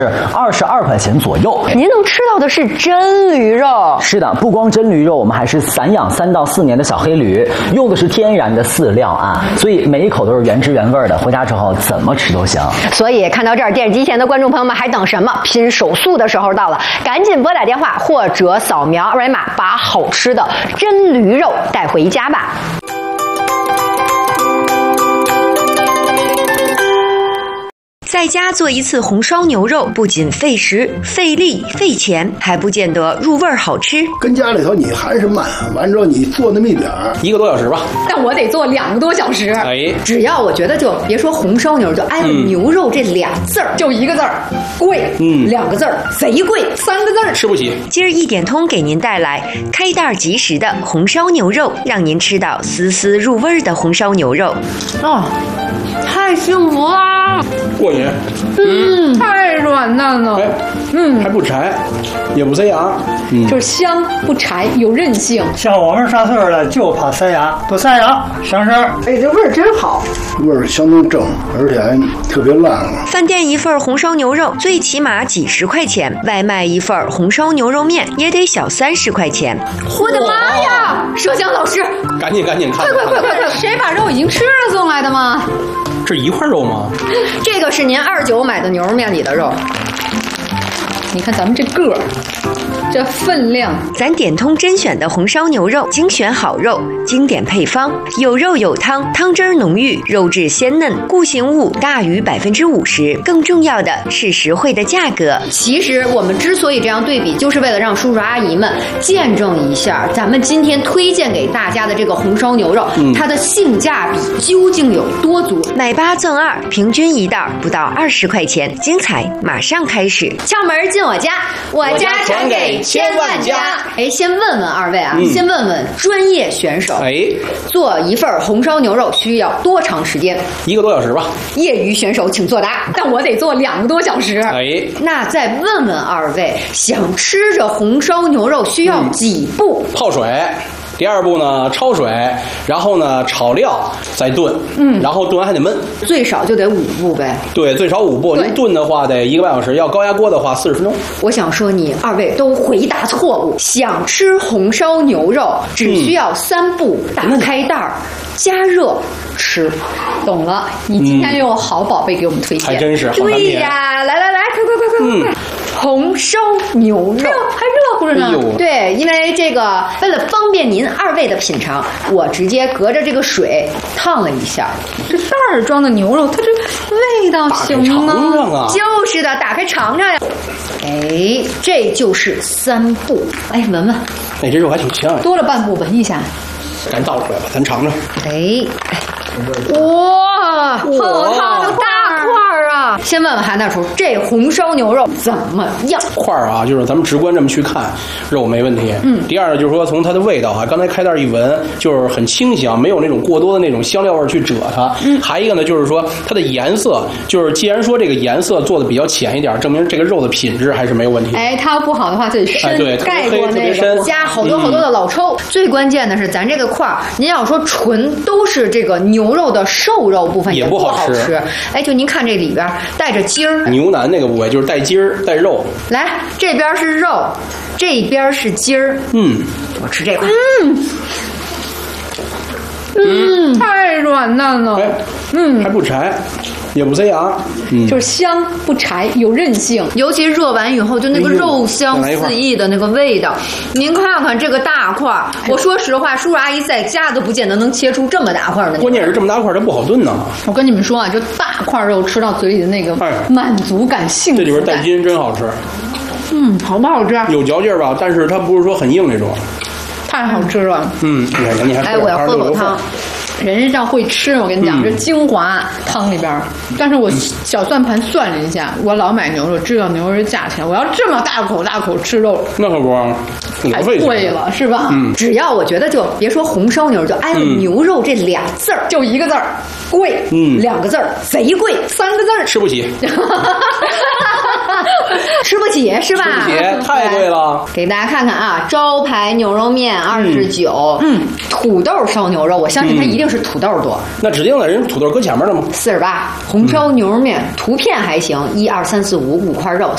22块钱左右。 您能吃到的是真驴肉。 是的，不光真驴肉，我们还是散养3到4年的小黑驴，用的是天然的饲料啊，所以每一口都是原汁原味的，回家之后怎么吃都香。 所以看到这儿，电视机前的观众朋友们还等什么？拼手速的时候到了，赶紧拨打电话或者扫描二维码，把好吃的真驴肉带回家吧。 在家做一次红烧牛肉，不仅费时、费力、费钱，还不见得入味儿好吃。 跟家里头你还是慢，完之后你做那么一点儿 ，1个多小时吧。 但我得做2个多小时。 哎， 只要我觉得就别说红烧牛肉，就挨了牛肉这俩字儿，就1个字儿贵，2个字儿贼贵，3个字儿吃不起。 今儿一点通给您带来开袋即食的红烧牛肉，让您吃到丝丝入味的红烧牛肉。 哦，太幸福啦！ 过瘾。 太软嫩了。 还不柴，也不塞牙， 就是香不柴，有韧性。 像我们上岁数了就怕塞牙，不塞牙省事儿。 哎，这味儿真好， 味儿相当正，而且还特别烂了。 饭店一份红烧牛肉最起码几十块钱，外卖一份红烧牛肉面也得小30块钱。 我的妈呀！麝香老师， 赶紧看！ 快！谁把肉已经吃了送来的吗？ 这一块肉吗？ 这个是您29买的牛肉面里的肉。你看咱们这个儿，这分量， 咱点通甄选的红烧牛肉，精选好肉，经典配方，有肉有汤，汤汁浓郁，肉质鲜嫩，固形物大于50%。更重要的是实惠的价格。 其实我们之所以这样对比，就是为了让叔叔阿姨们见证一下咱们今天推荐给大家的这个红烧牛肉，它的性价比究竟有多足。 买8赠2，平均一袋不到20块钱，精彩马上开始。 敲门进我家，我家传给千万家。哎，先问问二位啊，先问问专业选手，做一份红烧牛肉需要多长时间 ？1个多小时吧。 业余选手请作答。但我得做2个多小时。 哎， 那再问问二位，想吃着红烧牛肉需要几步？ 泡水。第2步呢，焯水，然后呢炒料，再炖，然后炖完还得焖， 最少就得5步呗。 对，最少5步。您炖的话得1个半小时，要高压锅的话40分钟。 我想说，你二位都回答错误。想吃红烧牛肉，只需要3步：打开袋儿，加热，吃。懂了，你今天又有好宝贝给我们推荐， 还真是。 对呀，来，快！红烧牛肉还热乎着呢。对，因为这个为了方便您二位的品尝，我直接隔着这个水烫了一下。这袋儿装的牛肉，它这味道行吗？ 尝尝啊！ 就是的，打开尝尝呀。哎，这就是3步。哎，闻闻。 哎，这肉还挺香。 多了半步，闻一下。 咱倒出来吧，咱尝尝。 哎，哇，好烫的大块儿啊！先问问韩大厨，这红烧牛肉怎么样？ 块儿啊，就是咱们直观这么去看，肉没问题。第二呢，就是说从它的味道啊，刚才开袋一闻，就是很清香，没有那种过多的那种香料味去遮它。还一个呢，就是说它的颜色，就是既然说这个颜色做的比较浅一点，证明这个肉的品质还是没有问题。 哎，它不好的话就得深， 对， 盖过那个，加好多的老抽。最关键的是，咱这个块儿，您要说纯都是这个牛肉的瘦肉部分，也不好吃。哎，就您看这里边带着筋儿， 牛腩那个部位就是带筋儿带肉。 来，这边是肉，这边是筋儿。我吃这块。太软嫩了。 还不柴。也不塞牙， 就是香不柴，有韧性。尤其热完以后，就那个肉香四溢的那个味道。您看看这个大块儿，我说实话，叔叔阿姨在家都不见得能切出这么大块的。 关键是这么大块，它不好炖呢。 我跟你们说啊，就大块肉吃到嘴里的那个满足感、幸福感。 这里边带筋真好吃。 好不好吃？ 有嚼劲吧，但是它不是说很硬那种。 太好吃了。 你看，你还哎，我要喝口汤。人家这样会吃，我跟你讲，这精华汤里边。但是我小算盘算了一下，我老买牛肉，知道牛肉价钱，我要这么大口吃肉， 那可不， 太贵了，是吧？只要我觉得就别说红烧牛肉，就挨了牛肉这俩字儿，就1个字儿贵，2个字儿贼贵，3个字儿吃不起。 吃不起是吧？ 吃不起，太贵了。 给大家看看啊，招牌牛肉面29，土豆烧牛肉，我相信它一定是土豆多。 那指定的人土豆搁前面了吗 ？48，红烧牛肉面图片还行，1、2、3、4、5块肉